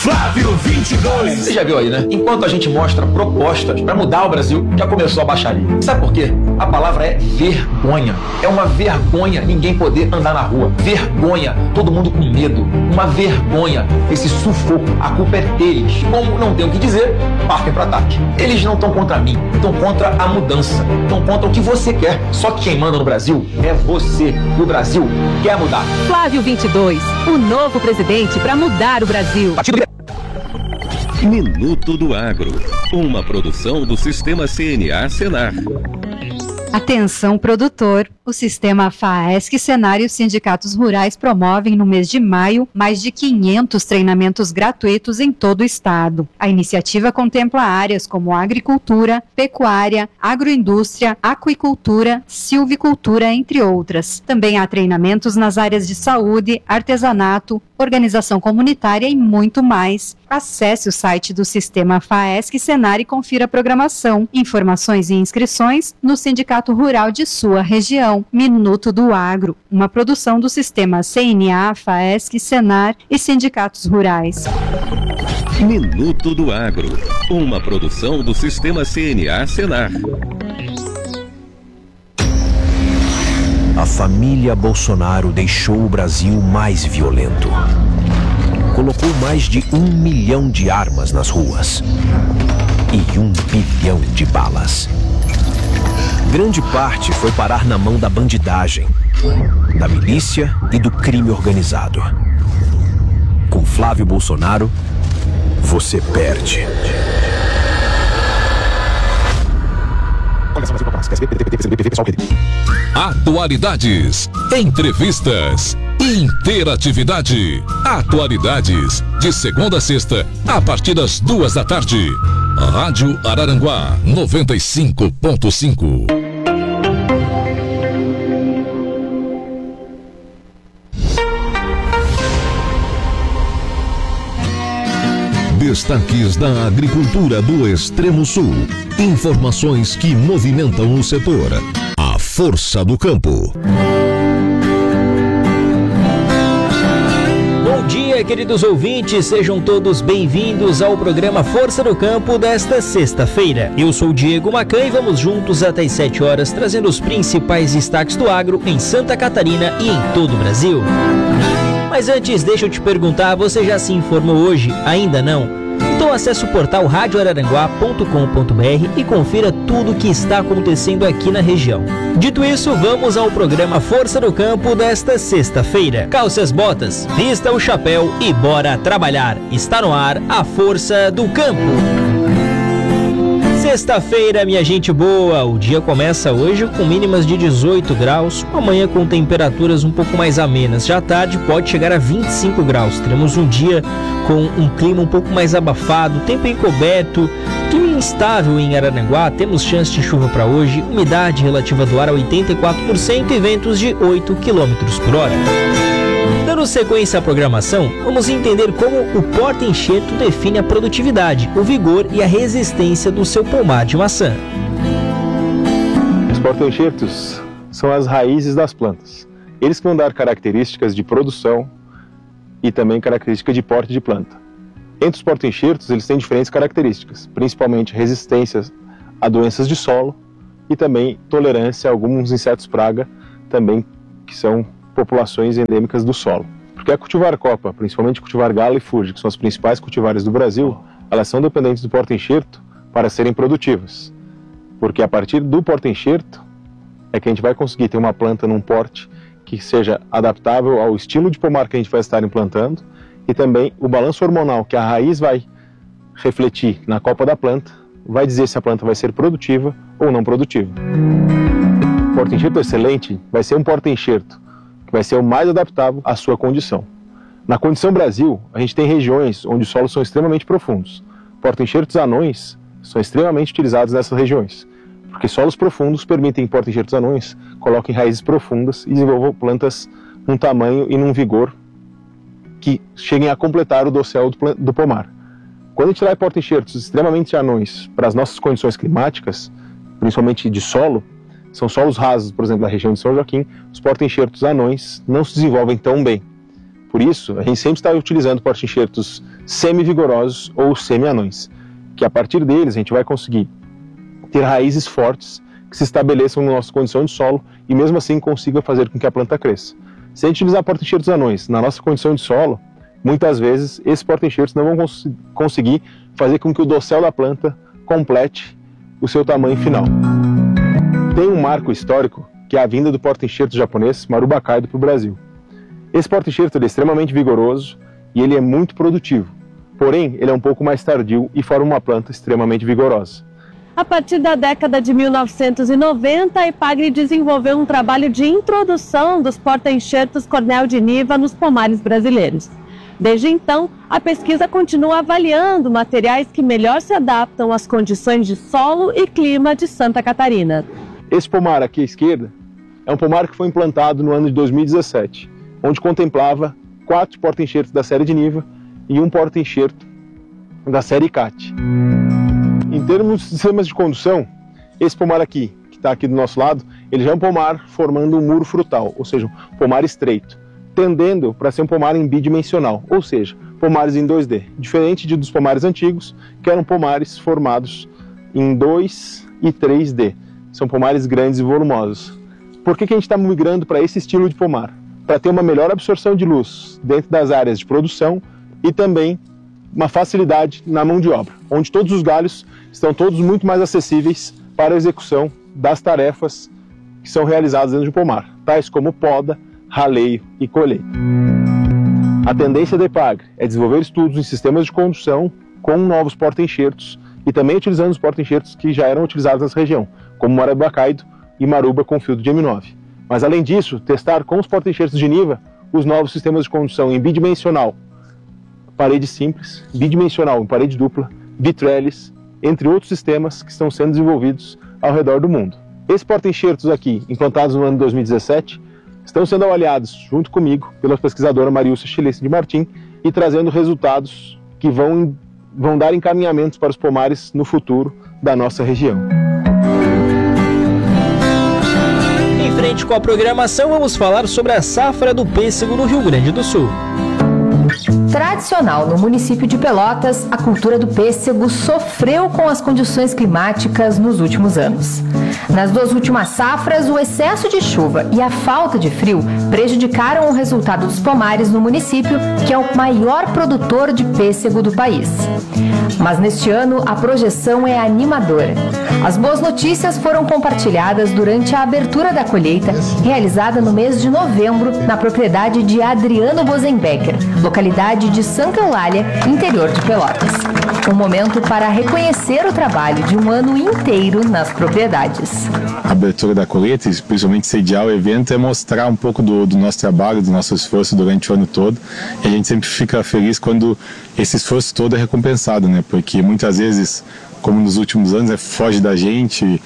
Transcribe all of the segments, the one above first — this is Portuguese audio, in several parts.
Flávio 22. Você já viu aí, né? Enquanto a gente mostra propostas para mudar o Brasil, já começou a baixaria. Sabe por quê? A palavra é vergonha. É uma vergonha ninguém poder andar na rua. Vergonha, todo mundo com medo. Uma vergonha, esse sufoco. A culpa é deles. Como não tem o que dizer, partem para ataque. Eles não estão contra mim, estão contra a mudança. Estão contra o que você quer. Só que quem manda no Brasil é você. E o Brasil quer mudar. Flávio 22, o novo presidente para mudar o Brasil. Minuto do Agro, uma produção do Sistema CNA Senar. Atenção, produtor! O Sistema FAESC, Senar e os sindicatos rurais promovem no mês de maio mais de 500 treinamentos gratuitos em todo o estado. A iniciativa contempla áreas como agricultura, pecuária, agroindústria, aquicultura, silvicultura, entre outras. Também há treinamentos nas áreas de saúde, artesanato, organização comunitária e muito mais. Acesse o site do Sistema FAESC Senar e confira a programação. Informações e inscrições no Sindicato Rural de sua região. Minuto do Agro, uma produção do Sistema CNA, FAESC, Senar e sindicatos rurais. Minuto do Agro, uma produção do Sistema CNA Senar. A família Bolsonaro deixou o Brasil mais violento. Colocou mais de 1 milhão de armas nas ruas e 1 bilhão de balas. Grande parte foi parar na mão da bandidagem, da milícia e do crime organizado. Com Flávio Bolsonaro, você perde. Atualidades, entrevistas, interatividade. Atualidades, de segunda a sexta, a partir das 14h. Rádio Araranguá 95.5. Destaques da agricultura do Extremo Sul. Informações que movimentam o setor. A força do campo. Bom dia, queridos ouvintes, sejam todos bem-vindos ao programa Força do Campo desta sexta-feira. Eu sou o Diego Macan e vamos juntos até às 7 horas trazendo os principais destaques do agro em Santa Catarina e em todo o Brasil. Mas antes, deixa eu te perguntar, você já se informou hoje? Ainda não? Então acesse o portal radioararanguá.com.br e confira tudo o que está acontecendo aqui na região. Dito isso, vamos ao programa Força do Campo desta sexta-feira. Calce as botas, vista o chapéu e bora trabalhar. Está no ar a Força do Campo. Sexta-feira, minha gente boa, o dia começa hoje com mínimas de 18 graus, amanhã com temperaturas um pouco mais amenas. Já à tarde pode chegar a 25 graus, teremos um dia com um clima um pouco mais abafado, tempo encoberto, clima instável em Araranguá, temos chance de chuva para hoje, umidade relativa do ar a 84% e ventos de 8 km por hora. Dando sequência à programação, vamos entender como o porta-enxerto define a produtividade, o vigor e a resistência do seu pomar de maçã. Os porta-enxertos são as raízes das plantas. Eles vão dar características de produção e também características de porte de planta. Entre os porta-enxertos, eles têm diferentes características, principalmente resistência a doenças de solo e também tolerância a alguns insetos praga, também que são populações endêmicas do solo. Porque a cultivar copa, principalmente cultivar gala e fuge, que são as principais cultivares do Brasil, elas são dependentes do porta-enxerto para serem produtivas. Porque a partir do porta-enxerto é que a gente vai conseguir ter uma planta num porte que seja adaptável ao estilo de pomar que a gente vai estar implantando e também o balanço hormonal que a raiz vai refletir na copa da planta vai dizer se a planta vai ser produtiva ou não produtiva. O porta-enxerto excelente vai ser um porta-enxerto que vai ser o mais adaptável à sua condição. Na condição Brasil, a gente tem regiões onde os solos são extremamente profundos. Porta-enxertos anões são extremamente utilizados nessas regiões, porque solos profundos permitem que porta-enxertos anões coloquem raízes profundas e desenvolvam plantas num tamanho e num vigor que cheguem a completar o dossel do pomar. Quando a gente traz porta-enxertos extremamente anões para as nossas condições climáticas, principalmente de solo, são solos rasos, por exemplo, da região de São Joaquim, os porta-enxertos anões não se desenvolvem tão bem, Por isso, a gente sempre está utilizando porta-enxertos semi-vigorosos ou semi-anões, que a partir deles a gente vai conseguir ter raízes fortes que se estabeleçam na nossa condição de solo e mesmo assim consiga fazer com que a planta cresça. Se a gente utilizar porta-enxertos anões na nossa condição de solo, muitas vezes esses porta-enxertos não vão conseguir fazer com que o dossel da planta complete o seu tamanho final. Tem um marco histórico que é a vinda do porta-enxerto japonês Maruba Kaido para o Brasil. Esse porta-enxerto é extremamente vigoroso e ele é muito produtivo, porém ele é um pouco mais tardio e forma uma planta extremamente vigorosa. A partir da década de 1990, a Epagri desenvolveu um trabalho de introdução dos porta-enxertos Cornell de Niva nos pomares brasileiros. Desde então, a pesquisa continua avaliando materiais que melhor se adaptam às condições de solo e clima de Santa Catarina. Esse pomar aqui à esquerda é um pomar que foi implantado no ano de 2017, onde contemplava 4 porta-enxertos da série de Niva e um porta-enxerto da série CAT. Em termos de sistemas de condução, esse pomar aqui, que está aqui do nosso lado, ele já é um pomar formando um muro frutal, ou seja, um pomar estreito, tendendo para ser um pomar em bidimensional, ou seja, pomares em 2D, diferente dos pomares antigos, que eram pomares formados em 2 e 3D. São pomares grandes e volumosos. Por que a gente está migrando para esse estilo de pomar? Para ter uma melhor absorção de luz dentro das áreas de produção e também uma facilidade na mão de obra, onde todos os galhos estão todos muito mais acessíveis para a execução das tarefas que são realizadas dentro de um pomar, tais como poda, raleio e colheita. A tendência da Epagri é desenvolver estudos em sistemas de condução com novos porta-enxertos e também utilizando os porta-enxertos que já eram utilizados nessa região, como Maruba Kaido e Maruba com filtro de M9. Mas além disso, testar com os porta-enxertos de Niva os novos sistemas de condução em bidimensional, parede simples, bidimensional em parede dupla, vitreles, entre outros sistemas que estão sendo desenvolvidos ao redor do mundo. Esses porta-enxertos aqui, implantados no ano de 2017, estão sendo avaliados junto comigo pela pesquisadora Marilsa Chilesse de Martim e trazendo resultados que vão dar encaminhamentos para os pomares no futuro da nossa região. Em frente com a programação, vamos falar sobre a safra do pêssego no Rio Grande do Sul. Tradicional no município de Pelotas, a cultura do pêssego sofreu com as condições climáticas nos últimos anos. Nas 2 últimas safras, o excesso de chuva e a falta de frio prejudicaram o resultado dos pomares no município, que é o maior produtor de pêssego do país. Mas neste ano, a projeção é animadora. As boas notícias foram compartilhadas durante a abertura da colheita, realizada no mês de novembro, na propriedade de Adriano Bosenbecker, localidade de Santa Eulália, interior de Pelotas. Um momento para reconhecer o trabalho de um ano inteiro nas propriedades. A abertura da colheita, principalmente sediar o evento, é mostrar um pouco do nosso trabalho, do nosso esforço durante o ano todo. E a gente sempre fica feliz quando esse esforço todo é recompensado, né? Porque muitas vezes, como nos últimos anos, foge da gente,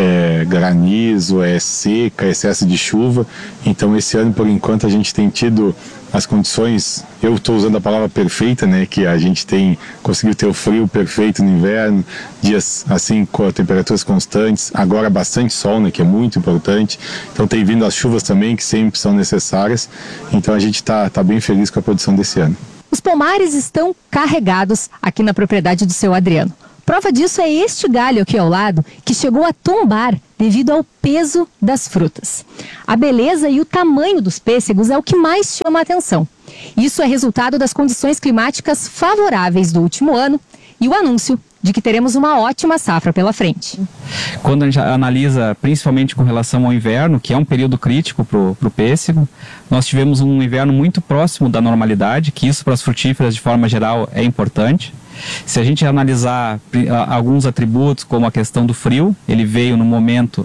granizo, seca, excesso de chuva. Então esse ano, por enquanto, a gente tem tido as condições, eu estou usando a palavra perfeita, né, que a gente conseguiu ter o frio perfeito no inverno, dias assim com temperaturas constantes, agora bastante sol, né, que é muito importante, então tem vindo as chuvas também, que sempre são necessárias, então a gente está bem feliz com a produção desse ano. Os pomares estão carregados aqui na propriedade do seu Adriano. Prova disso é este galho aqui ao lado, que chegou a tombar devido ao peso das frutas. A beleza e o tamanho dos pêssegos é o que mais chama a atenção. Isso é resultado das condições climáticas favoráveis do último ano e o anúncio de que teremos uma ótima safra pela frente. Quando a gente analisa, principalmente com relação ao inverno, que é um período crítico para o pêssego, nós tivemos um inverno muito próximo da normalidade, que isso para as frutíferas de forma geral é importante. Se a gente analisar alguns atributos, como a questão do frio, ele veio no momento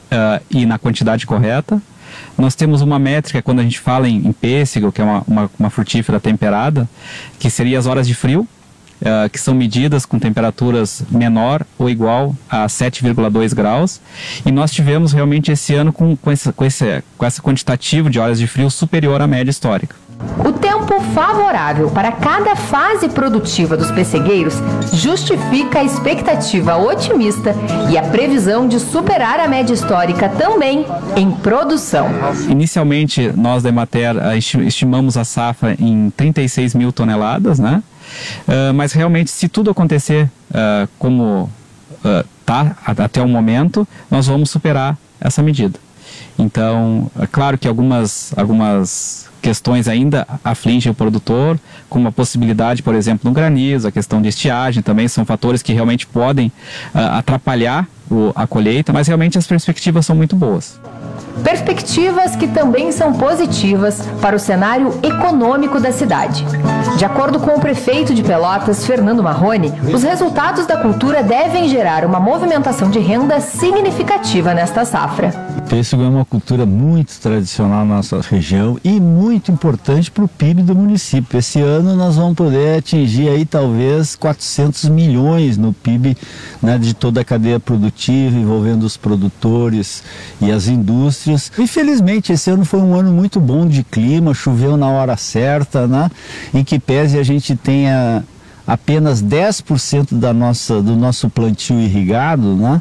e na quantidade correta. Nós temos uma métrica quando a gente fala em pêssego, que é uma frutífera temperada, que seria as horas de frio, que são medidas com temperaturas menor ou igual a 7,2 graus. E nós tivemos realmente esse ano com esse quantitativo de horas de frio superior à média histórica. O tempo favorável para cada fase produtiva dos pessegueiros justifica a expectativa otimista e a previsão de superar a média histórica também em produção. Inicialmente, nós da Emater estimamos a safra em 36 mil toneladas, né? Mas realmente, se tudo acontecer como está até o momento, nós vamos superar essa medida. Então, é claro que algumas questões ainda afligem o produtor, como a possibilidade, por exemplo, no granizo, a questão de estiagem também são fatores que realmente podem atrapalhar a colheita, mas realmente as perspectivas são muito boas. Perspectivas que também são positivas para o cenário econômico da cidade. De acordo com o prefeito de Pelotas, Fernando Marrone, os resultados da cultura devem gerar uma movimentação de renda significativa nesta safra. O pêssego é uma cultura muito tradicional na nossa região e muito importante para o PIB do município. Esse ano nós vamos poder atingir aí talvez 400 milhões no PIB, né, de toda a cadeia produtiva, envolvendo os produtores e as indústrias. Infelizmente, esse ano foi um ano muito bom de clima, choveu na hora certa, né? Em que pese a gente tenha apenas 10% do nosso plantio irrigado, né?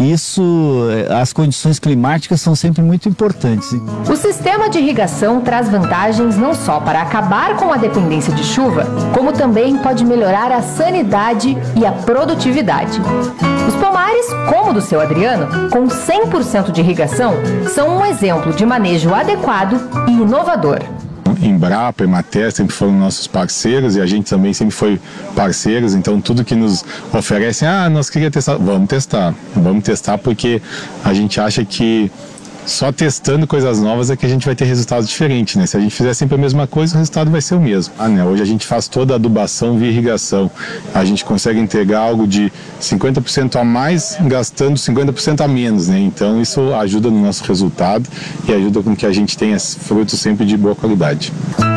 As condições climáticas são sempre muito importantes. O sistema de irrigação traz vantagens não só para acabar com a dependência de chuva, como também pode melhorar a sanidade e a produtividade. Os pomares, como o do seu Adriano, com 100% de irrigação, são um exemplo de manejo adequado e inovador. Embrapa, Emater sempre foram nossos parceiros e a gente também sempre foi parceiros, então tudo que nos oferecem, nós queríamos testar, vamos testar porque a gente acha que só testando coisas novas é que a gente vai ter resultados diferentes, né? Se a gente fizer sempre a mesma coisa, o resultado vai ser o mesmo. Hoje a gente faz toda a adubação via irrigação. A gente consegue entregar algo de 50% a mais, gastando 50% a menos, né? Então isso ajuda no nosso resultado e ajuda com que a gente tenha frutos sempre de boa qualidade.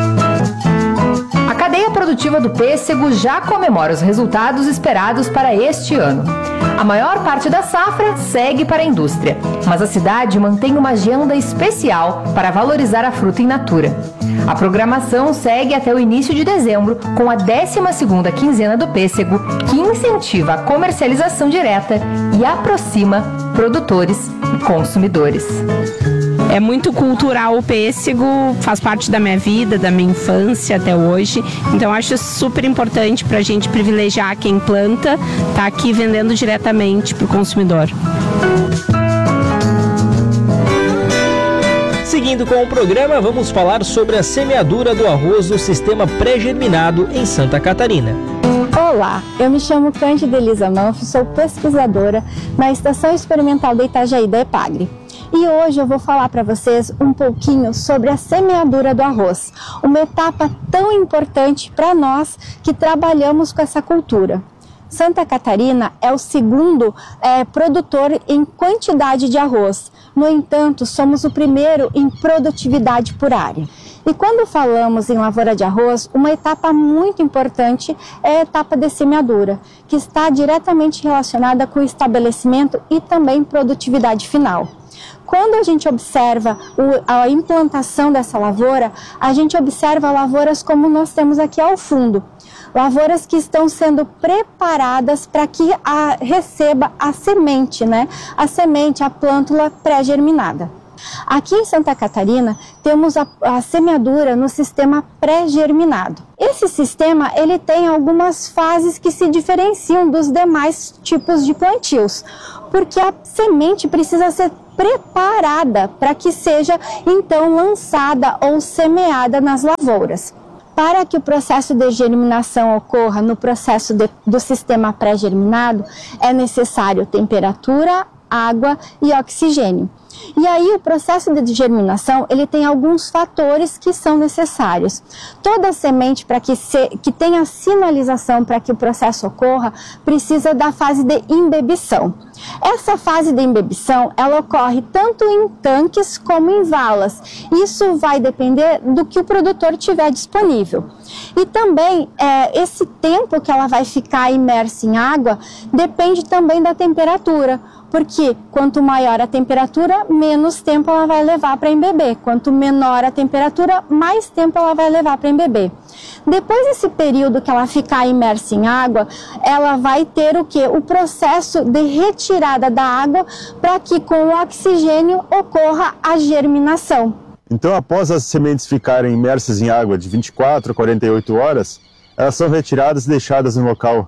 A cadeia produtiva do pêssego já comemora os resultados esperados para este ano. A maior parte da safra segue para a indústria, mas a cidade mantém uma agenda especial para valorizar a fruta in natura. A programação segue até o início de dezembro, com a 12ª quinzena do pêssego, que incentiva a comercialização direta e aproxima produtores e consumidores. É muito cultural o pêssego, faz parte da minha vida, da minha infância até hoje. Então acho super importante para a gente privilegiar quem planta, tá aqui vendendo diretamente para o consumidor. Seguindo com o programa, vamos falar sobre a semeadura do arroz do sistema pré-germinado em Santa Catarina. Olá, eu me chamo Cândida Elisa Manfro, sou pesquisadora na Estação Experimental de Itajaí da EPAGRE. E hoje eu vou falar para vocês um pouquinho sobre a semeadura do arroz, uma etapa tão importante para nós que trabalhamos com essa cultura. Santa Catarina é o segundo produtor em quantidade de arroz. No entanto, somos o primeiro em produtividade por área. E quando falamos em lavoura de arroz, uma etapa muito importante é a etapa de semeadura, que está diretamente relacionada com o estabelecimento e também produtividade final. Quando a gente observa a implantação dessa lavoura, a gente observa lavouras como nós temos aqui ao fundo. Lavouras que estão sendo preparadas para que receba a semente, né? A semente, a plântula pré-germinada. Aqui em Santa Catarina temos a semeadura no sistema pré-germinado. Esse sistema ele tem algumas fases que se diferenciam dos demais tipos de plantios, porque a semente precisa ser preparada para que seja então lançada ou semeada nas lavouras. Para que o processo de germinação ocorra no processo do sistema pré-germinado, é necessário temperatura, água e oxigênio. E aí o processo de germinação ele tem alguns fatores que são necessários. Toda semente para que tenha sinalização para que o processo ocorra precisa da fase de imbebição. Essa fase de embebição, ela ocorre tanto em tanques como em valas. Isso vai depender do que o produtor tiver disponível. E também, esse tempo que ela vai ficar imersa em água depende também da temperatura, porque quanto maior a temperatura, menos tempo ela vai levar para embeber. Quanto menor a temperatura, mais tempo ela vai levar para embeber. Depois desse período que ela ficar imersa em água, ela vai ter o quê? O processo de retirada da água para que com o oxigênio ocorra a germinação. Então, após as sementes ficarem imersas em água de 24 a 48 horas, elas são retiradas e deixadas em local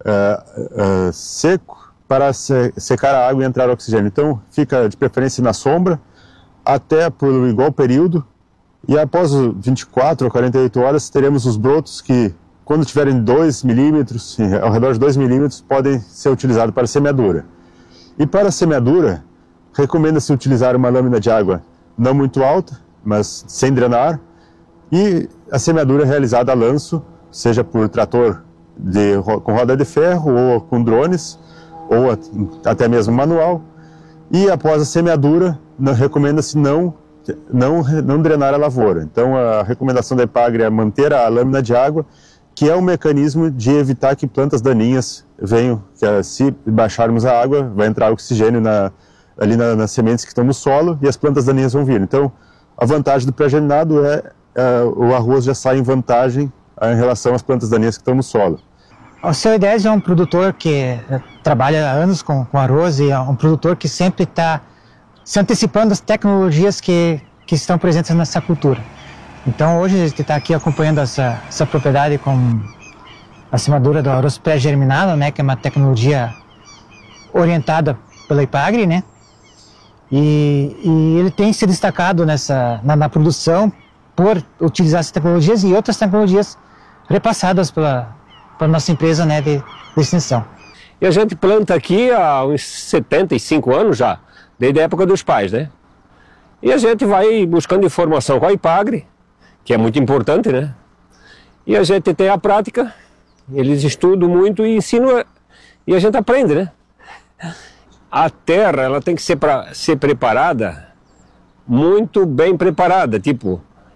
seco para secar a água e entrar o oxigênio. Então, fica de preferência na sombra até por igual período. E após 24 ou 48 horas, teremos os brotos que, quando tiverem 2 milímetros, ao redor de 2 milímetros, podem ser utilizados para semeadura. E para a semeadura, recomenda-se utilizar uma lâmina de água não muito alta, mas sem drenar, e a semeadura realizada a lanço, seja por trator com roda de ferro ou com drones, ou até mesmo manual. E após a semeadura, recomenda-se não drenar a lavoura. Então a recomendação da EPAGRE é manter a lâmina de água, que é um mecanismo de evitar que plantas daninhas venham, se baixarmos a água, vai entrar oxigênio ali nas sementes que estão no solo e as plantas daninhas vão vir. Então a vantagem do pré-germinado o arroz já sai em vantagem em relação às plantas daninhas que estão no solo. O seu I10 é um produtor que trabalha há anos com arroz e é um produtor que sempre está se antecipando às tecnologias que estão presentes nessa cultura. Então hoje a gente está aqui acompanhando essa propriedade com a semeadura do arroz pré-germinado, né, que é uma tecnologia orientada pela EPAGRE, né, e ele tem se destacado na produção por utilizar essas tecnologias e outras tecnologias repassadas pela nossa empresa, né, de extensão. E a gente planta aqui há uns 75 anos já, desde a época dos pais, né? E a gente vai buscando informação com a EPAGRE, que é muito importante, né? E a gente tem a prática, eles estudam muito e ensinam, e a gente aprende, né? A terra, ela tem que ser preparada, muito bem preparada, tipo,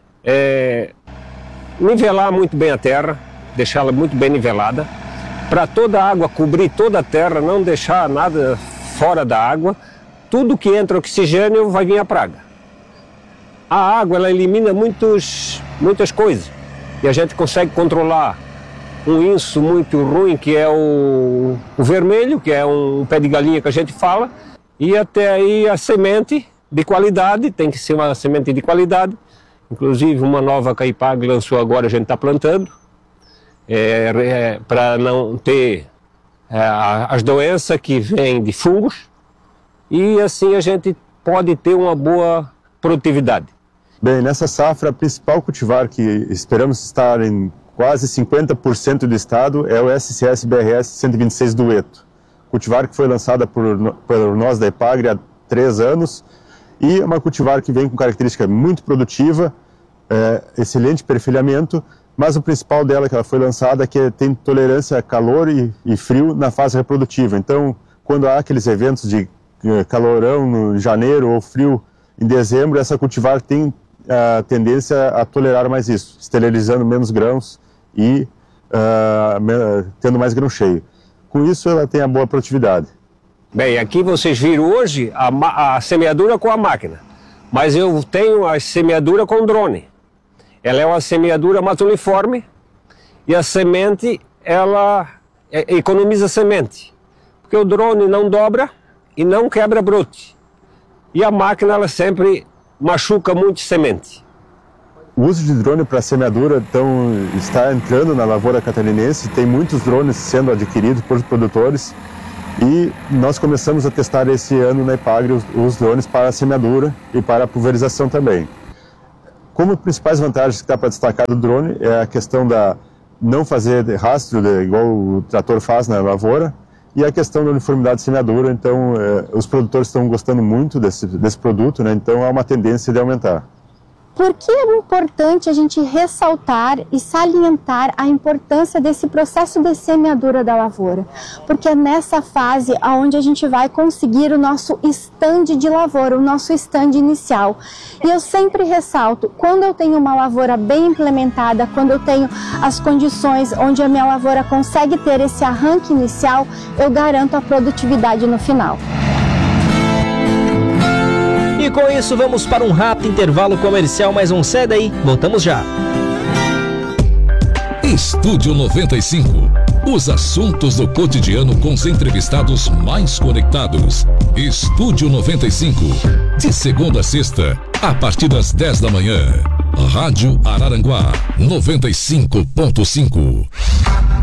nivelar muito bem a terra, deixá-la muito bem nivelada, para toda a água cobrir toda a terra, não deixar nada fora da água. Tudo que entra oxigênio vai vir a praga. A água, ela elimina muitas coisas e a gente consegue controlar um inso muito ruim, que é o vermelho, que é um pé de galinha que a gente fala, e até aí a semente de qualidade, tem que ser uma semente de qualidade, inclusive uma nova que a EPAGRE lançou agora, a gente está plantando, para não ter as doenças que vêm de fungos, e assim a gente pode ter uma boa produtividade. Bem, nessa safra, o principal cultivar que esperamos estar em quase 50% do estado é o SCS-BRS 126 Dueto, cultivar que foi lançada por nós da EPAGRE há 3 anos, e é uma cultivar que vem com característica muito produtiva, excelente perfilhamento, mas o principal dela, que ela foi lançada, é que tem tolerância a calor e frio na fase reprodutiva. Então, quando há aqueles eventos de calorão no janeiro ou frio em dezembro, essa cultivar tem a tendência a tolerar mais isso, esterilizando menos grãos e tendo mais grão cheio. Com isso, ela tem a boa produtividade. Bem, aqui vocês viram hoje a semeadura com a máquina, mas eu tenho a semeadura com drone. Ela é uma semeadura mais uniforme e a semente, ela economiza semente, porque o drone não dobra e não quebra brote. E a máquina, ela sempre machuca muito semente. O uso de drone para semeadura está entrando na lavoura catarinense, tem muitos drones sendo adquiridos por produtores e nós começamos a testar esse ano na EPAGRE os drones para a semeadura e para a pulverização também. Como principais vantagens que dá para destacar do drone é a questão da não fazer rastro, igual o trator faz na lavoura, e a questão da uniformidade de semeadura. Então os produtores estão gostando muito desse produto, né? Então há uma tendência de aumentar. Por que é importante a gente ressaltar e salientar a importância desse processo de semeadura da lavoura? Porque é nessa fase onde a gente vai conseguir o nosso stand de lavoura, o nosso stand inicial. E eu sempre ressalto, quando eu tenho uma lavoura bem implementada, quando eu tenho as condições onde a minha lavoura consegue ter esse arranque inicial, eu garanto a produtividade no final. E com isso vamos para um rápido intervalo comercial, mas não cede aí, voltamos já. Estúdio 95. Os assuntos do cotidiano com os entrevistados mais conectados. Estúdio 95. De segunda a sexta, a partir das 10 da manhã. Rádio Araranguá 95.5.